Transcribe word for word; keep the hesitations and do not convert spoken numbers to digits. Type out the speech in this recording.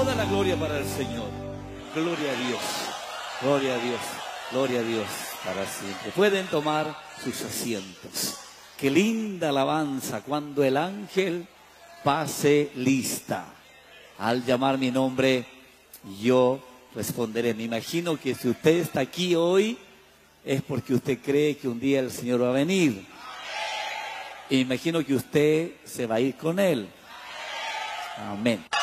Toda la gloria para el Señor. Gloria a Dios. Gloria a Dios. Gloria a Dios para siempre. Pueden tomar sus asientos. Qué linda alabanza cuando el ángel pase lista. Al llamar mi nombre, yo responderé. Me imagino que si usted está aquí hoy, es porque usted cree que un día el Señor va a venir. Y me imagino que usted se va a ir con Él. Amén.